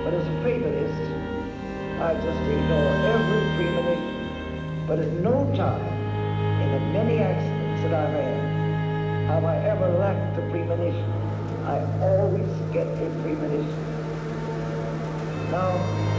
But as a fatalist, I just ignore every premonition. But at no time in the many accidents that I've had have I ever lacked a premonition. I always get a premonition. Now,